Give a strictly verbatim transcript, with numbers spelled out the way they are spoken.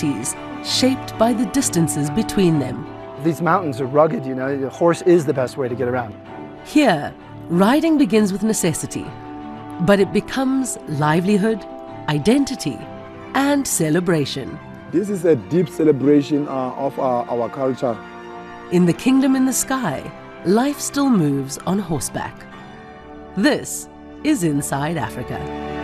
cities, shaped by the distances between them. These mountains are rugged, you know, the horse is the best way to get around. Here, riding begins with necessity, but it becomes livelihood, identity, and celebration. This is a deep celebration uh, of our, our culture. In the kingdom in the sky, life still moves on horseback. This is Inside Africa.